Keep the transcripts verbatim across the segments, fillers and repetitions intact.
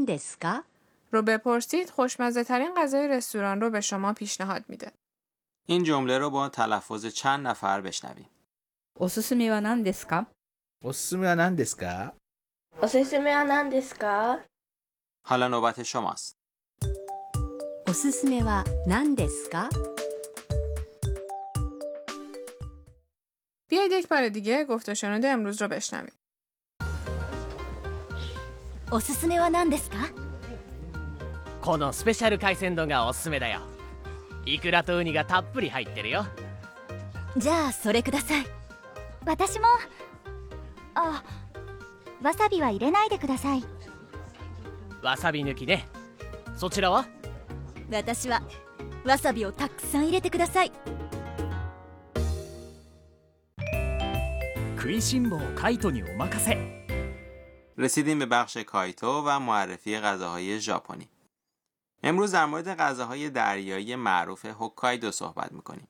何ですか رو بپرسید خوشمزه ترین غذای رستوران رو به شما پیشنهاد میده. این جمله رو با تلفظ چند نفر بشنویم. おすすめは何ですか？ おすすめは何ですか？ おすすめは何ですか？ حالا نوبت شماست. おすすめは何ですか بیایید یک بار دیگه گفت و شنود امروز رو بشنویم. おすすめは何ですかこのスペシャル海鮮丼がおすすめだよ。イクラとウニがたっぷり入ってるよ。 じゃあそれください。 私も。あ、わさびは入れないでください。 わさび抜きね。そちらは？ 私はわさびをたくさん入れてください。 食いしん坊カイトにお任せ。 رسیدیم به بخش کایتو و معرفی غذاهای ژاپنی. امروز در مورد غذاهای دریایی معروف هوکایدو صحبت می‌کنیم.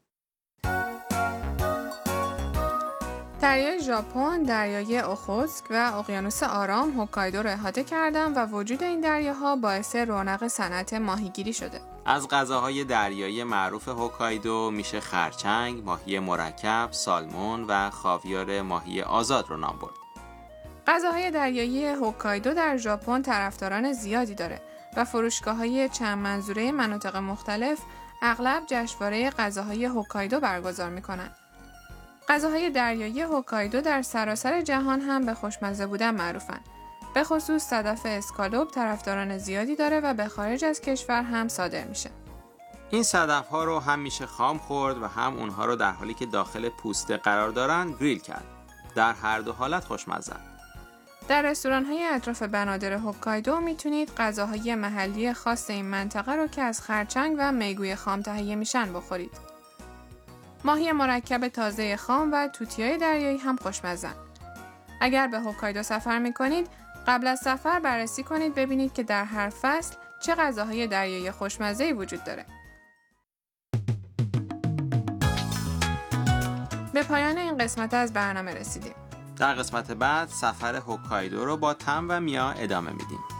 دریای ژاپن، دریای اوخوتسک و اقیانوس آرام هوکایدو را احاطه کردند و وجود این دریاها باعث رونق صنعت ماهیگیری شده. از غذاهای دریایی معروف هوکایدو میشه خرچنگ، ماهی مرکب، سالمون و خاویار ماهی آزاد رو نام برد. غذاهای دریایی هوکایدو در ژاپن طرفداران زیادی داره و فروشگاه‌های چند منظوره مناطق مختلف اغلب جشنواره غذاهای هوکایدو برگزار می‌کنند. غذاهای دریایی هوکایدو در سراسر جهان هم به خوشمزه بودن معروفن. به خصوص صدف اسکالوپ طرفداران زیادی داره و به خارج از کشور هم صادر میشه. این صدف‌ها رو هم میشه خام خورد و هم اونها رو در حالی که داخل پوسته قرار دارن گریل کرد. در هر دو حالت خوشمزه. در رستوران‌های اطراف بنادر هوکایدو میتونید غذاهای محلی خاص این منطقه رو که از خرچنگ و میگوی خام تهیه میشن بخورید. ماهی مرکب تازه خام و توتیای دریایی هم خوشمزن. اگر به هوکایدو سفر میکنید، قبل از سفر بررسی کنید ببینید که در هر فصل چه غذاهای دریایی خوشمزه‌ای وجود داره. به پایان این قسمت از برنامه رسیدیم. در قسمت بعد سفر هوکایدو رو با تم و میا ادامه میدیم.